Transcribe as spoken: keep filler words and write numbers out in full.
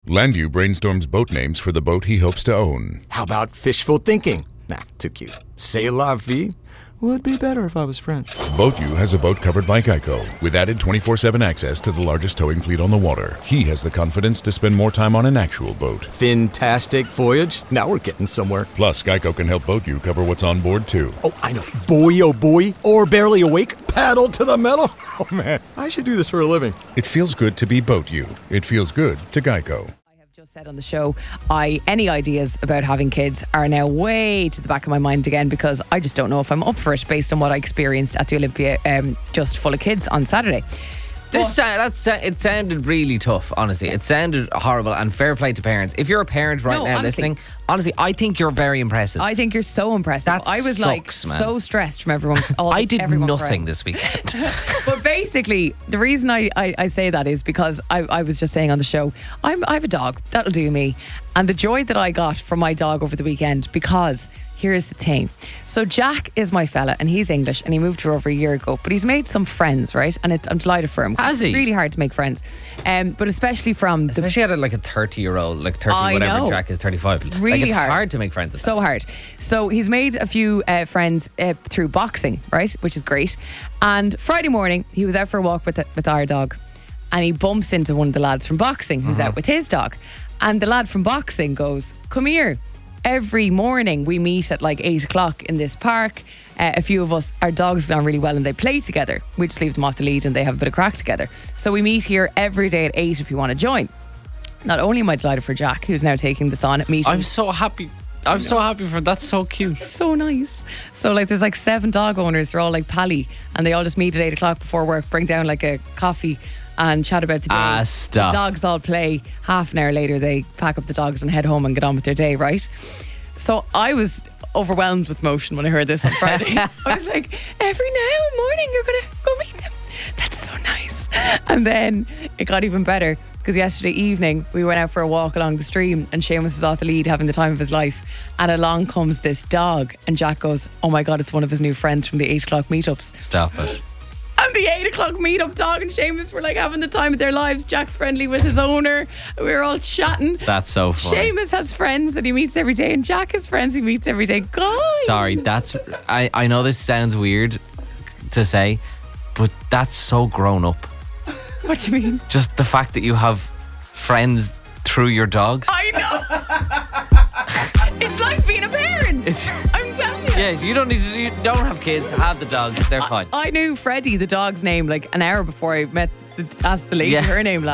Landu brainstorms boat names for the boat he hopes to own. How about fishful thinking? Nah, too cute. C'est la vie? Would be better if I was French. BoatU has a boat covered by Geico with added twenty-four seven access to the largest towing fleet on the water. He has the confidence to spend more time on an actual boat. Fantastic voyage. Now we're getting somewhere. Plus, Geico can help BoatU cover what's on board, too. Oh, I know. Boy, oh boy. Or barely awake. Paddle to the metal. Oh, man. I should do this for a living. It feels good to be BoatU. It feels good to Geico. Just said on the show, I any ideas about having kids are now way to the back of my mind again, because I just don't know if I'm up for it based on what I experienced at the Olympia, um, just full of kids on Saturday. This uh, that's uh, it sounded really tough, honestly. It sounded horrible, and fair play to parents. If you're a parent right No, now honestly. listening, honestly, I think you're very impressive. I think you're so impressive. That I was sucks, like man. so stressed from everyone. All, I did everyone nothing crying. this weekend. But basically, the reason I, I, I say that is because I, I was just saying on the show, I'm, I have a dog, that'll do me. And the joy that I got from my dog over the weekend, because here's the thing. So Jack is my fella, and he's English, and he moved here over a year ago, but he's made some friends, right? And it's, I'm delighted for him. Has he? It's really hard to make friends. Um, but especially from the Especially at like a thirty year old, like thirty, I whatever know. Jack is, thirty-five. Really like it's hard. hard to make friends with So hard. So he's made a few uh, friends uh, through boxing, right? Which is great. And Friday morning, he was out for a walk with with our dog, and he bumps into one of the lads from boxing who's Uh-huh. out with his dog. And the lad from boxing goes, "Come here. Every morning we meet at like eight o'clock in this park. Uh, a few of us, our dogs get on really well and they play together. We just leave them off the lead and they have a bit of crack together. So we meet here every day at eight if you want to join." Not only am I delighted for Jack, who's now taking this on at meeting. I'm so happy. I'm so happy for that's so cute. So nice. So like there's like seven dog owners, they're all like pally, and they all just meet at eight o'clock before work, bring down like a coffee and chat about the day. Ah, stop. The dogs all play. Half an hour later they pack up the dogs and head home and get on with their day, right? So I was overwhelmed with emotion when I heard this on Friday. I was like, every now and morning you're gonna go meet them. That's so nice. And then it got even better, because yesterday evening we went out for a walk along the stream and Seamus was off the lead having the time of his life, and along comes this dog and Jack goes, "Oh my God, it's one of his new friends from the eight o'clock meetups." Stop it. And the eight o'clock meetup dog and Seamus were like having the time of their lives. Jack's friendly with his owner. We were all chatting. That's so funny. Seamus has friends that he meets every day, and Jack has friends he meets every day. Guys. Sorry, that's I, I know this sounds weird to say, but that's so grown up. What do you mean? Just the fact that you have friends through your dogs. I know. It's like being a parent. I'm telling you. Yeah, you don't need to. You don't have kids. Have the dogs. They're fine. I knew Freddie, the dog's name, like an hour before I met, the, asked the lady Yeah. her name last.